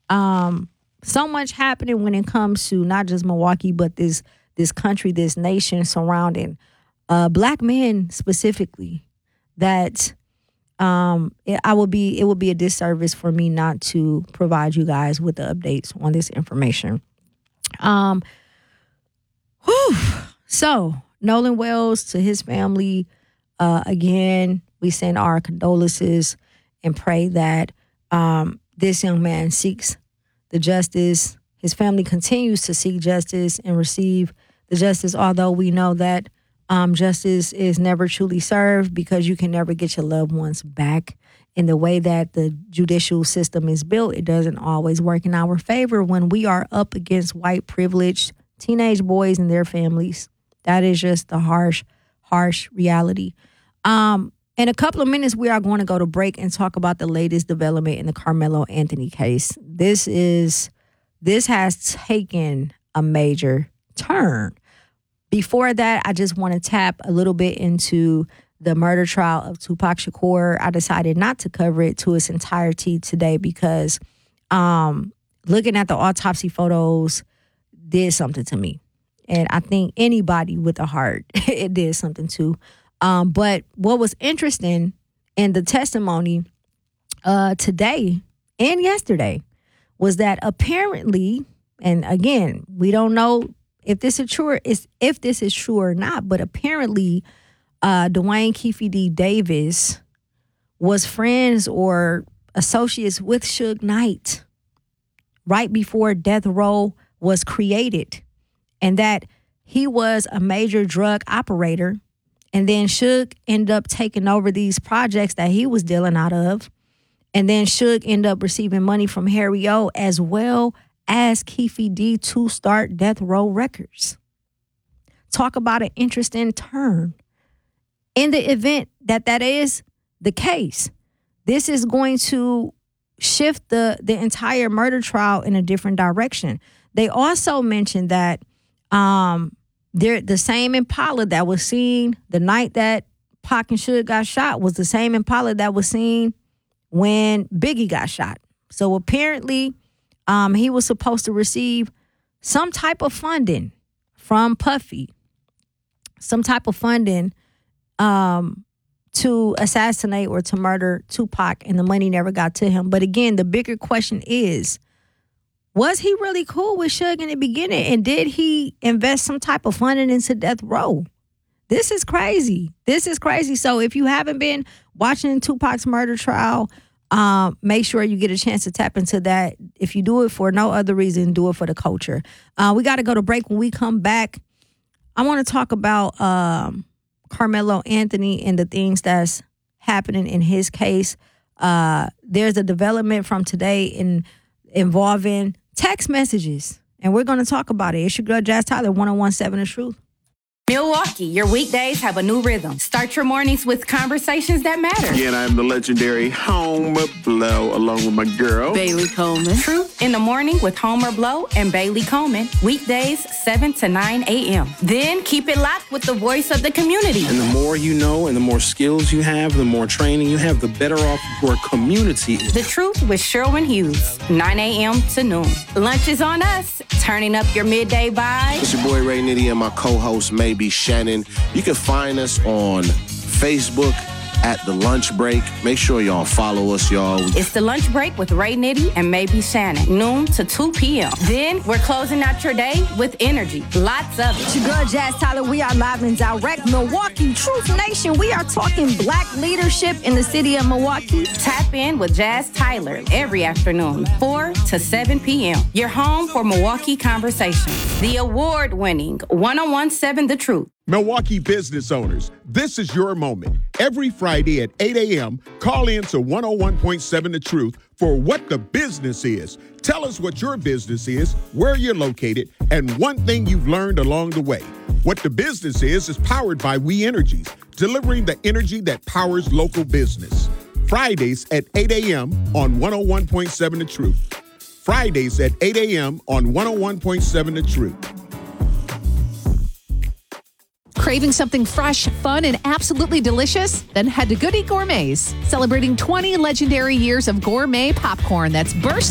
So much happening when it comes to not just Milwaukee, but this country, this nation surrounding Black men specifically. That it would be a disservice for me not to provide you guys with the updates on this information. So Nolan Wells, to his family, again, we send our condolences and pray that this young man seeks the justice. His family continues to seek justice and receive the justice, although we know that justice is never truly served because you can never get your loved ones back. In the way that the judicial system is built, it doesn't always work in our favor when we are up against white privileged teenage boys and their families. That is just the harsh reality. In a couple of minutes, we are going to go to break and talk about the latest development in the Carmelo Anthony case. This has taken a major turn. Before that, I just want to tap a little bit into the murder trial of Tupac Shakur. I decided not to cover it to its entirety today because looking at the autopsy photos did something to me. And I think anybody with a heart, it did something too. But what was interesting in the testimony today and yesterday was that apparently, and again, we don't know if this is true or not, but apparently Dwayne Keefe D. Davis was friends or associates with Suge Knight right before Death Row was created, and that he was a major drug operator. And then Suge ended up taking over these projects that he was dealing out of. And then Suge ended up receiving money from Harry O as well as Keefe D to start Death Row Records. Talk about an interesting turn. In the event that is the case, this is going to shift the entire murder trial in a different direction. They also mentioned that the same Impala that was seen the night that Pac and Suge got shot was the same Impala that was seen when Biggie got shot. So apparently, he was supposed to receive some type of funding from Puffy, some type of funding to assassinate or to murder Tupac, and the money never got to him. But again, the bigger question is, was he really cool with Suge in the beginning? And did he invest some type of funding into Death Row? This is crazy. So if you haven't been watching Tupac's murder trial, make sure you get a chance to tap into that. If you do it for no other reason, do it for the culture. We got to go to break. When we come back, I want to talk about Carmelo Anthony and the things that's happening in his case. There's a development from today involving text messages, and we're going to talk about it. It's your girl, Jazz Tyler, 101.7 The Truth. Milwaukee, your weekdays have a new rhythm. Start your mornings with conversations that matter. Again, I'm the legendary Homer Blow, along with my girl, Bailey Coleman. Truth in the Morning with Homer Blow and Bailey Coleman. Weekdays, 7 to 9 a.m. Then keep it locked with the voice of the community. And the more you know and the more skills you have, the more training you have, the better off your community is. The Truth with Sherwin Hughes, 9 a.m. to noon. Lunch is on us. Turning up your midday vibe. It's your boy Ray Nitty and my co-host Maybe Shannon. You can find us on Facebook at The Lunch Break. Make sure y'all follow us, y'all. It's The Lunch Break with Ray Nitty and Maybe Shannon, noon to 2 p.m. Then we're closing out your day with energy. Lots of it. It's your girl, Jazz Tyler. We are live and direct. Milwaukee Truth Nation. We are talking Black leadership in the city of Milwaukee. Tap in with Jazz Tyler every afternoon, 4 to 7 p.m. Your home for Milwaukee Conversations. The award-winning 101.7 The Truth. Milwaukee business owners, this is your moment. Every Friday at 8 a.m., call in to 101.7 The Truth for What the Business Is. Tell us what your business is, where you're located, and one thing you've learned along the way. What the Business is powered by We Energies, delivering the energy that powers local business. Fridays at 8 a.m. on 101.7 The Truth. Fridays at 8 a.m. on 101.7 The Truth. Craving something fresh, fun, and absolutely delicious? Then head to Goody Gourmets, celebrating 20 legendary years of gourmet popcorn that's bursting